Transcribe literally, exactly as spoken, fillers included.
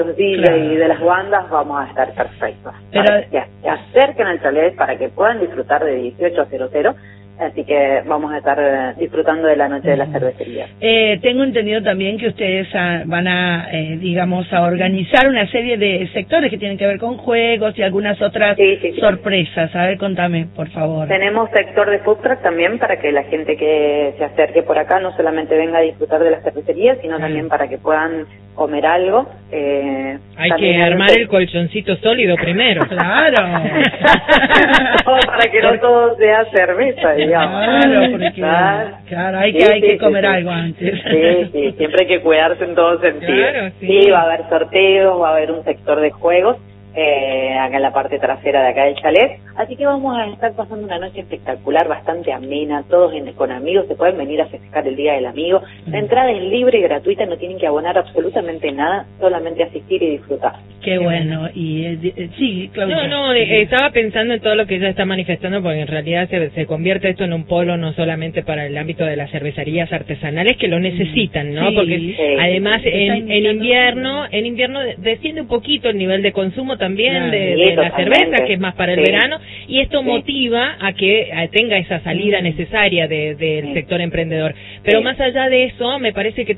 los D Js Claro. y de las bandas, vamos a estar perfectos. Pero- Para que se se acerquen al chalet, para que puedan disfrutar de dieciocho a cero cero. Así que vamos a estar eh, disfrutando de la noche de la cervecería. Eh, tengo entendido también que ustedes ah, van a, eh, digamos, a organizar una serie de sectores que tienen que ver con juegos y algunas otras Sí, sí, sí. sorpresas. A ver, contame, por favor. Tenemos sector de food truck también para que la gente que se acerque por acá no solamente venga a disfrutar de la cervecería, sino también para que puedan comer algo. Eh, Hay también que hay armar un- el colchoncito sólido primero. Claro. No, para que no todo sea cerveza, digamos. Claro, porque Claro. claro, hay Sí, que hay sí, que sí, comer sí. algo antes. Sí, sí, siempre hay que cuidarse en todo sentido. Claro, sí. Sí, va a haber sorteos, va a haber un sector de juegos, eh, acá en la parte trasera de acá del chalet. Así que vamos a estar pasando una noche espectacular, bastante amena, todos en- con amigos, se pueden venir a festejar el Día del Amigo. La entrada es libre y gratuita, no tienen que abonar absolutamente nada, solamente asistir y disfrutar. Qué bueno. Y eh, di- eh, sí, Claudia. No, no, eh, estaba pensando en todo lo que ella está manifestando, porque en realidad se, se convierte esto en un polo no solamente para el ámbito de las cervecerías artesanales que lo necesitan, ¿no? Sí, Porque sí, además sí, sí. en, Está en indicando- invierno, en invierno desciende un poquito el nivel de consumo también Claro. de, Sí, de la totalmente. cerveza, que es más para el Sí. verano, y esto Sí. motiva a que eh, tenga esa salida Mm. necesaria de- del Sí. sector emprendedor. Pero Sí. más allá de eso, me parece que